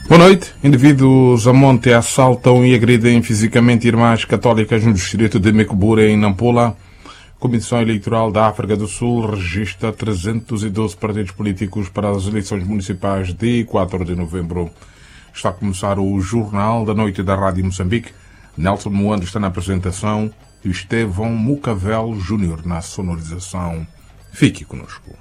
Boa noite. Indivíduos a monte assaltam e agridem fisicamente irmãs católicas no distrito de Mecubura, em Nampula. A Comissão Eleitoral da África do Sul registra 312 partidos políticos para as eleições municipais de 4 de novembro. Está a começar o Jornal da Noite da Rádio Moçambique. Nelson Moando está na apresentação e Estevão Mucavel Júnior na sonorização. Fique conosco.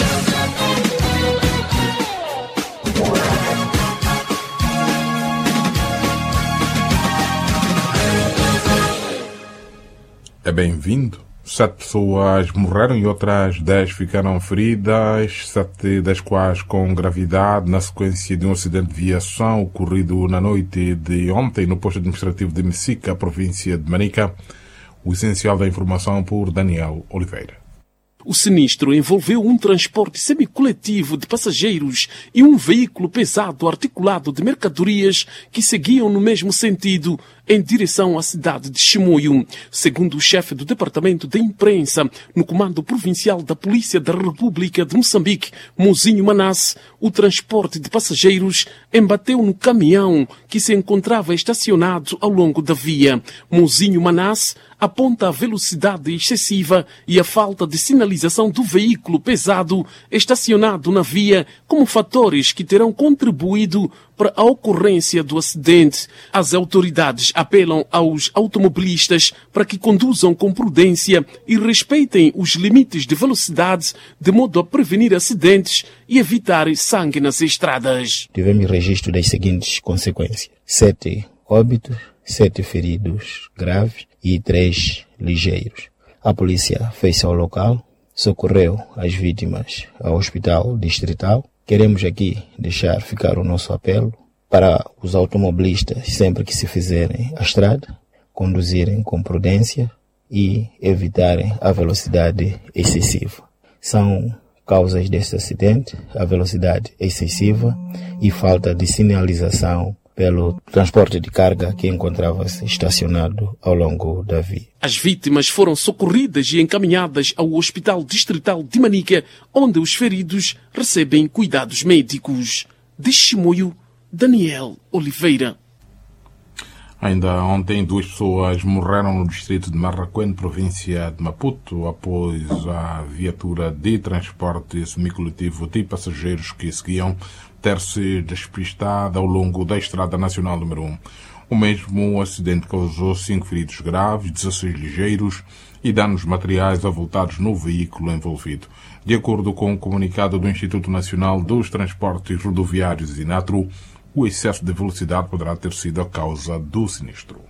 É bem-vindo. 7 pessoas morreram e outras 10 ficaram feridas, 7 das quais com gravidade, na sequência de um acidente de viação ocorrido na noite de ontem no posto administrativo de Messica, província de Manica. O essencial da informação por Daniel Oliveira. O sinistro envolveu um transporte semicoletivo de passageiros e um veículo pesado articulado de mercadorias que seguiam no mesmo sentido em direção à cidade de Chimoio. Segundo o chefe do Departamento de Imprensa no Comando Provincial da Polícia da República de Moçambique, Mozinho Manasse, o transporte de passageiros embateu no caminhão que se encontrava estacionado ao longo da via. Mozinho Manasse aponta a velocidade excessiva e a falta de sinalização do veículo pesado estacionado na via como fatores que terão contribuído para a ocorrência do acidente. As autoridades apelam aos automobilistas para que conduzam com prudência e respeitem os limites de velocidade de modo a prevenir acidentes e evitar sangue nas estradas. Tivemos registro das seguintes consequências: 7 óbitos, 7 feridos graves e 3 ligeiros. A polícia fez-se ao local, socorreu as vítimas ao hospital distrital. Queremos aqui deixar ficar o nosso apelo para os automobilistas, sempre que se fizerem a estrada, conduzirem com prudência e evitarem a velocidade excessiva. São causas deste acidente a velocidade excessiva e falta de sinalização pelo transporte de carga que encontrava-se estacionado ao longo da via. As vítimas foram socorridas e encaminhadas ao Hospital Distrital de Manica, onde os feridos recebem cuidados médicos. De Chimoio, Daniel Oliveira. Ainda ontem, 2 pessoas morreram no distrito de Marraquém, província de Maputo, após a viatura de transporte semicoletivo de passageiros que seguiam ter-se despistada ao longo da Estrada Nacional número 1. O mesmo acidente causou 5 feridos graves, 16 ligeiros e danos materiais avultados no veículo envolvido. De acordo com o comunicado do Instituto Nacional dos Transportes Rodoviários, INATRO, o excesso de velocidade poderá ter sido a causa do sinistro.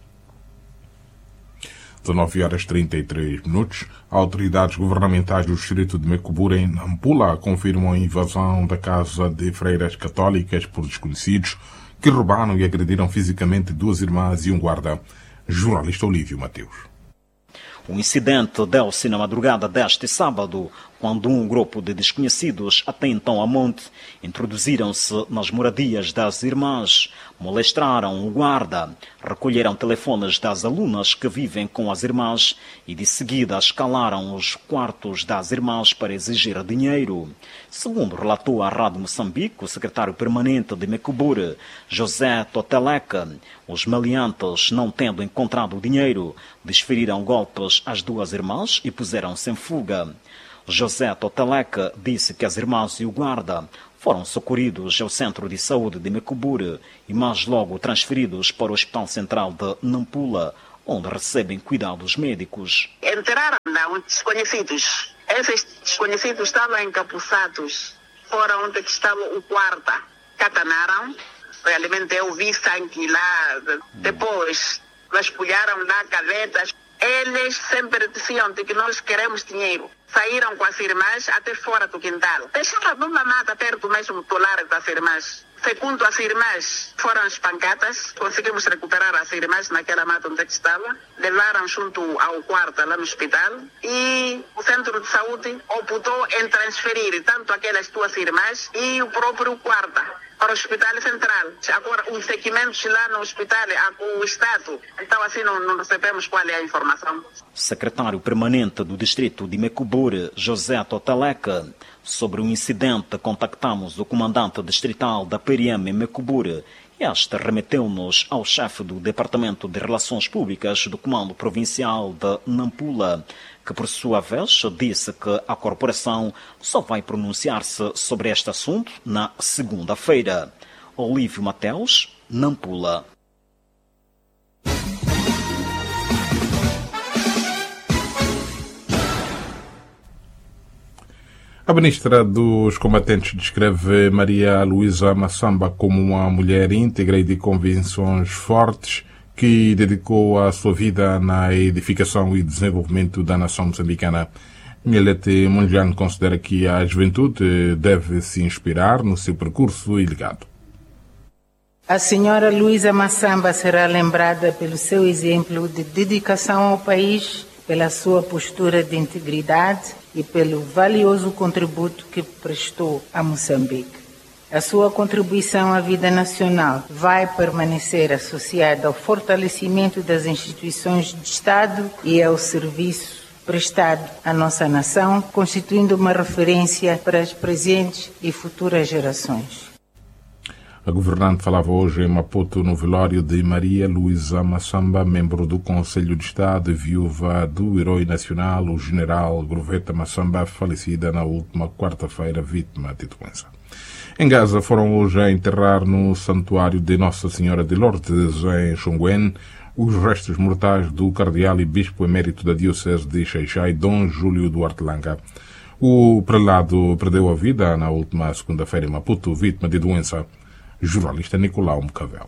19h33. Autoridades governamentais do distrito de Mecubura, em Nampula, confirmam a invasão da casa de freiras católicas por desconhecidos que roubaram e agrediram fisicamente 2 irmãs e um guarda. Jornalista Olívio Mateus. O incidente deu-se na madrugada deste sábado, quando um grupo de desconhecidos, até então a monte, introduziram-se nas moradias das irmãs, molestaram o guarda, recolheram telefones das alunas que vivem com as irmãs e de seguida escalaram os quartos das irmãs para exigir dinheiro. Segundo relatou à Rádio Moçambique o secretário permanente de Mecubura, José Toteleca, os maleantes, não tendo encontrado o dinheiro, desferiram golpes às 2 irmãs e puseram-se em fuga. José Toteleca disse que as irmãs e o guarda foram socorridos ao Centro de Saúde de Mecubura e mais logo transferidos para o Hospital Central de Nampula, onde recebem cuidados médicos. Entraram os desconhecidos. Esses desconhecidos estavam encapuçados. Foram onde estava o guarda. Catanaram. Realmente eu vi sangue lá. Depois vasculharam lá cavetas. Eles sempre diziam de que nós queremos dinheiro. Saíram com as irmãs até fora do quintal. Deixaram numa mata perto mesmo do lar das irmãs. Segundo as irmãs foram espancadas, conseguimos recuperar as irmãs naquela mata onde estava. Levaram junto ao quarto lá no hospital e o centro de saúde optou em transferir tanto aquelas 2 irmãs e o próprio guarda para o Hospital Central. Agora, os segmentos lá no hospital, com o Estado, então assim não recebemos qual é a informação. Secretário permanente do distrito de Mecubure, José Totaleca. Sobre o incidente, contactamos o comandante distrital da PRM em Mecubure. Este remeteu-nos ao chefe do Departamento de Relações Públicas do Comando Provincial de Nampula, que por sua vez disse que a corporação só vai pronunciar-se sobre este assunto na segunda-feira. Olívio Mateus, Nampula. A ministra dos Combatentes descreve Maria Luísa Massamba como uma mulher íntegra e de convicções fortes que dedicou a sua vida na edificação e desenvolvimento da nação moçambicana. Mielete Mundiano considera que a juventude deve se inspirar no seu percurso e legado. A senhora Luísa Massamba será lembrada pelo seu exemplo de dedicação ao país, pela sua postura de integridade e pelo valioso contributo que prestou a Moçambique. A sua contribuição à vida nacional vai permanecer associada ao fortalecimento das instituições de Estado e ao serviço prestado à nossa nação, constituindo uma referência para as presentes e futuras gerações. A governante falava hoje em Maputo no velório de Maria Luísa Massamba, membro do Conselho de Estado e viúva do herói nacional, o general Groveta Massamba, falecida na última quarta-feira, vítima de doença. Em Gaza foram hoje a enterrar no Santuário de Nossa Senhora de Lourdes, em Xonguen, os restos mortais do cardeal e bispo emérito da Diocese de Xai-Xai, Dom Júlio Duarte Langa. O prelado perdeu a vida na última segunda-feira em Maputo, vítima de doença. Jornalista Nicolau Mcavel.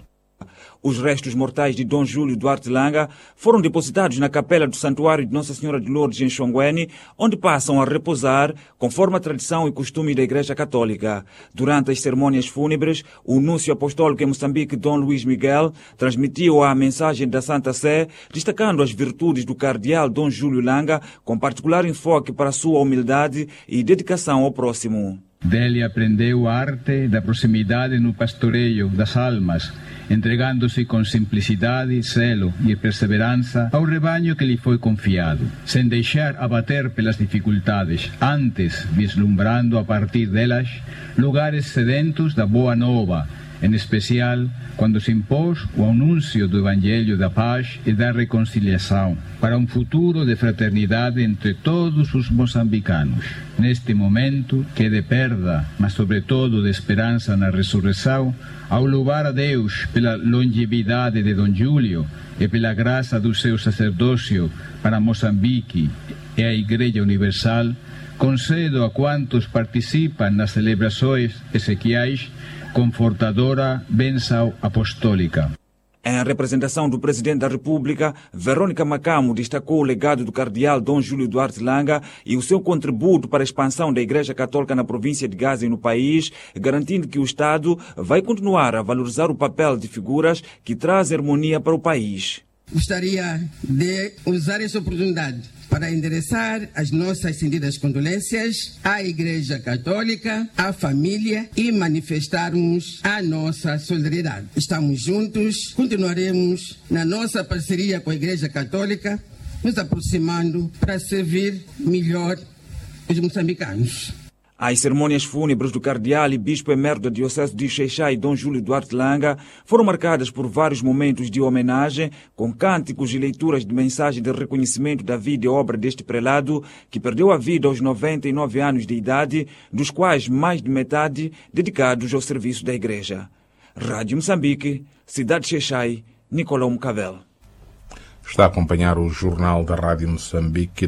Os restos mortais de Dom Júlio Duarte Langa foram depositados na capela do Santuário de Nossa Senhora de Lourdes, em Xonguen, onde passam a repousar, conforme a tradição e costume da Igreja Católica. Durante as cerimônias fúnebres, o núncio apostólico em Moçambique, Dom Luís Miguel, transmitiu a mensagem da Santa Sé, destacando as virtudes do cardeal Dom Júlio Langa, com particular enfoque para a sua humildade e dedicação ao próximo. Dele aprendeu a arte da proximidade no pastoreio das almas, entregando-se com simplicidade, zelo e perseverança ao rebanho que lhe foi confiado, sem deixar abater pelas dificuldades, antes vislumbrando a partir delas lugares sedentos da boa nova, em especial quando se impôs o anúncio do Evangelho da paz e da reconciliação, para um futuro de fraternidade entre todos os moçambicanos. Neste momento, que de perda, mas sobretudo de esperança na ressurreição, ao louvar a Deus pela longevidade de Dom Júlio e pela graça do seu sacerdócio para Moçambique e a Igreja Universal, concedo a quantos participam nas celebrações exequiais confortadora bênção apostólica. Em representação do Presidente da República, Verônica Macamo destacou o legado do cardeal Dom Júlio Duarte Langa e o seu contributo para a expansão da Igreja Católica na província de Gaza e no país, garantindo que o Estado vai continuar a valorizar o papel de figuras que trazem harmonia para o país. Gostaria de usar essa oportunidade para endereçar as nossas sentidas condolências à Igreja Católica, à família e manifestarmos a nossa solidariedade. Estamos juntos, continuaremos na nossa parceria com a Igreja Católica, nos aproximando para servir melhor os moçambicanos. As cerimônias fúnebres do cardeal e bispo emérito da Diocese de Xai-Xai, Dom Júlio Duarte Langa, foram marcadas por vários momentos de homenagem, com cânticos e leituras de mensagem de reconhecimento da vida e obra deste prelado, que perdeu a vida aos 99 anos de idade, dos quais mais de metade dedicados ao serviço da Igreja. Rádio Moçambique, Cidade de Xai-Xai, Nicolau Mcavel. Está a acompanhar o Jornal da Rádio Moçambique.